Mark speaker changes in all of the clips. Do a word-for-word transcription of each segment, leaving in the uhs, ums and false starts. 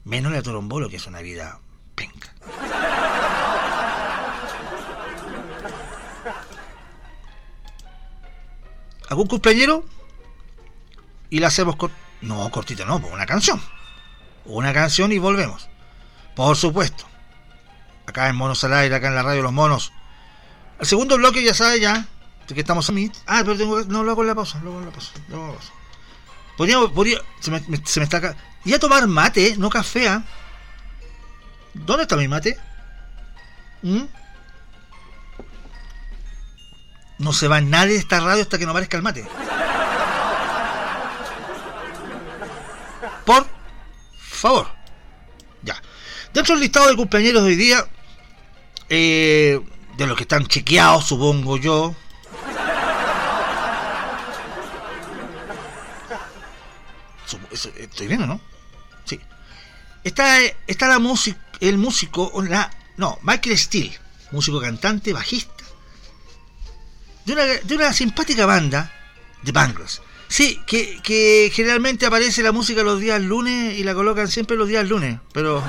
Speaker 1: Menos la Torombolo, que es una vida penca. ¿Algún cumpleañero? Y la hacemos con... No, cortita no, pues una canción. Una canción y volvemos. Por supuesto. Acá en Monos al Aire, acá en la radio Los Monos. El segundo bloque ya sabe ya de que estamos a mí. Ah, pero tengo que... No, lo hago en la pausa, lo hago en la pausa. Lo hago en la pausa. Podría... podría se, me, me, se me está... Y a tomar mate, no café. ¿eh? ¿Dónde está mi mate? ¿Mm? No se va nadie de esta radio hasta que no aparezca el mate. Por favor. Ya. Dentro del listado de cumpleañeros de hoy día, eh, de los que están chequeados, supongo yo. Estoy bien, ¿o no? Sí. Está, está la música, el músico, la, no, Michael Steele, músico, cantante, bajista, de una, de una simpática banda, The Bangles. Sí, que, que generalmente aparece la música los días lunes y la colocan siempre los días lunes, pero...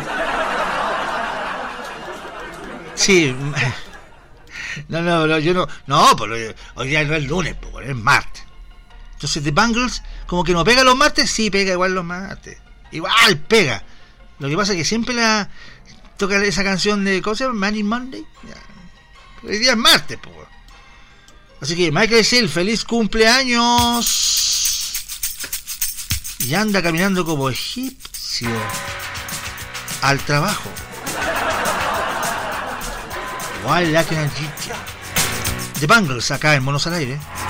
Speaker 1: Sí. No, no, no, yo no... No, pues hoy día no es lunes, pues es martes. Entonces The Bangles, como que no pega los martes, sí, pega igual los martes. Igual pega. Lo que pasa es que siempre la toca esa canción de... ¿Cómo se llama? Money Monday. Ya. Hoy día es martes, pues. Así que Michael Steele, feliz cumpleaños. Y anda caminando como egipcio al trabajo. Igual la que The Bangles acá en Monos al Aire.